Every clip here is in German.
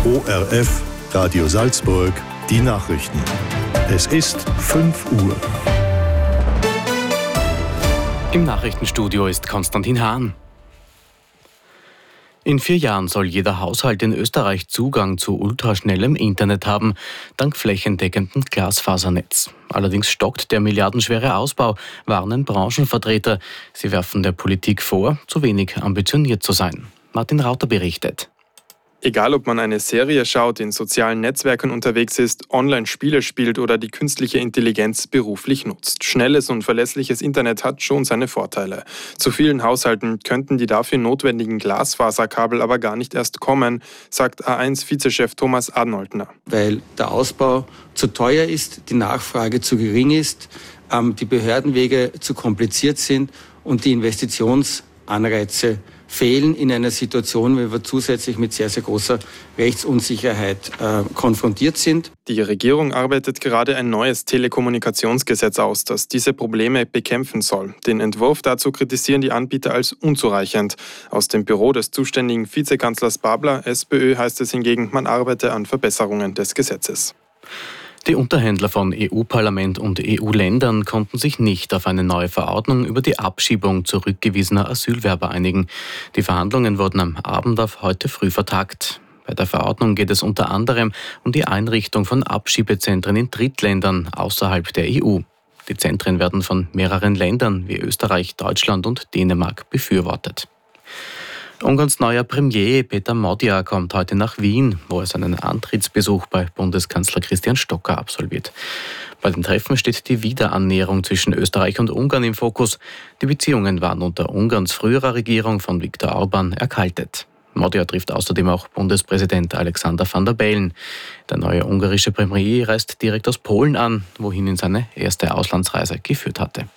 ORF, Radio Salzburg, die Nachrichten. Es ist 5 Uhr. Im Nachrichtenstudio ist Konstantin Hahn. In 4 Jahren soll jeder Haushalt in Österreich Zugang zu ultraschnellem Internet haben, dank flächendeckendem Glasfasernetz. Allerdings stockt der milliardenschwere Ausbau, warnen Branchenvertreter. Sie werfen der Politik vor, zu wenig ambitioniert zu sein. Martin Rauter berichtet. Egal, ob man eine Serie schaut, in sozialen Netzwerken unterwegs ist, Online-Spiele spielt oder die künstliche Intelligenz beruflich nutzt. Schnelles und verlässliches Internet hat schon seine Vorteile. Zu vielen Haushalten könnten die dafür notwendigen Glasfaserkabel aber gar nicht erst kommen, sagt A1-Vizechef Thomas Arnoldner. Weil der Ausbau zu teuer ist, die Nachfrage zu gering ist, die Behördenwege zu kompliziert sind und die Investitionsanreize fehlen in einer Situation, wo wir zusätzlich mit sehr, sehr großer Rechtsunsicherheit konfrontiert sind. Die Regierung arbeitet gerade ein neues Telekommunikationsgesetz aus, das diese Probleme bekämpfen soll. Den Entwurf dazu kritisieren die Anbieter als unzureichend. Aus dem Büro des zuständigen Vizekanzlers Babler, SPÖ, heißt es hingegen, man arbeite an Verbesserungen des Gesetzes. Die Unterhändler von EU-Parlament und EU-Ländern konnten sich nicht auf eine neue Verordnung über die Abschiebung zurückgewiesener Asylwerber einigen. Die Verhandlungen wurden am Abend auf heute früh vertagt. Bei der Verordnung geht es unter anderem um die Einrichtung von Abschiebezentren in Drittländern außerhalb der EU. Die Zentren werden von mehreren Ländern wie Österreich, Deutschland und Dänemark befürwortet. Ungarns neuer Premier Peter Magyar kommt heute nach Wien, wo er seinen Antrittsbesuch bei Bundeskanzler Christian Stocker absolviert. Bei dem Treffen steht die Wiederannäherung zwischen Österreich und Ungarn im Fokus. Die Beziehungen waren unter Ungarns früherer Regierung von Viktor Orbán erkaltet. Magyar trifft außerdem auch Bundespräsident Alexander Van der Bellen. Der neue ungarische Premier reist direkt aus Polen an, wohin ihn seine erste Auslandsreise geführt hatte.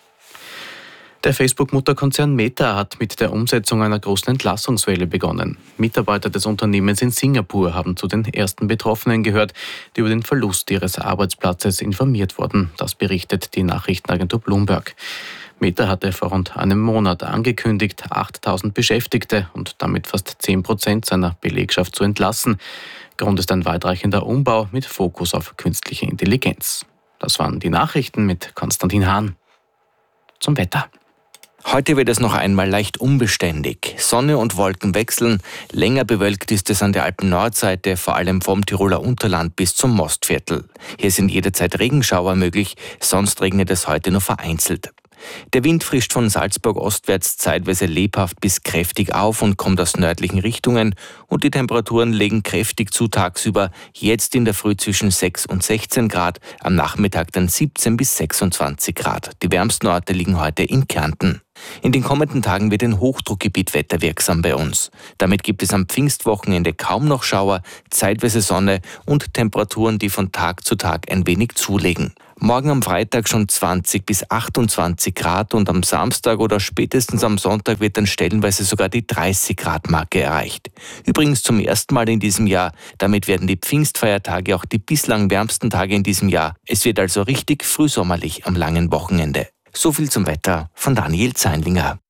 Der Facebook-Mutterkonzern Meta hat mit der Umsetzung einer großen Entlassungswelle begonnen. Mitarbeiter des Unternehmens in Singapur haben zu den ersten Betroffenen gehört, die über den Verlust ihres Arbeitsplatzes informiert wurden. Das berichtet die Nachrichtenagentur Bloomberg. Meta hatte vor rund einem Monat angekündigt, 8.000 Beschäftigte und damit fast 10% seiner Belegschaft zu entlassen. Grund ist ein weitreichender Umbau mit Fokus auf künstliche Intelligenz. Das waren die Nachrichten mit Konstantin Hahn. Zum Wetter. Heute wird es noch einmal leicht unbeständig. Sonne und Wolken wechseln. Länger bewölkt ist es an der Alpen-Nordseite, vor allem vom Tiroler Unterland bis zum Mostviertel. Hier sind jederzeit Regenschauer möglich, sonst regnet es heute nur vereinzelt. Der Wind frischt von Salzburg ostwärts zeitweise lebhaft bis kräftig auf und kommt aus nördlichen Richtungen und die Temperaturen legen kräftig zu tagsüber, jetzt in der Früh zwischen 6 und 16 Grad, am Nachmittag dann 17 bis 26 Grad. Die wärmsten Orte liegen heute in Kärnten. In den kommenden Tagen wird ein Hochdruckgebiet wetterwirksam bei uns. Damit gibt es am Pfingstwochenende kaum noch Schauer, zeitweise Sonne und Temperaturen, die von Tag zu Tag ein wenig zulegen. Morgen am Freitag schon 20 bis 28 Grad und am Samstag oder spätestens am Sonntag wird dann stellenweise sogar die 30 Grad Marke erreicht. Übrigens zum ersten Mal in diesem Jahr. Damit werden die Pfingstfeiertage auch die bislang wärmsten Tage in diesem Jahr. Es wird also richtig frühsommerlich am langen Wochenende. So viel zum Wetter von Daniel Zeinlinger.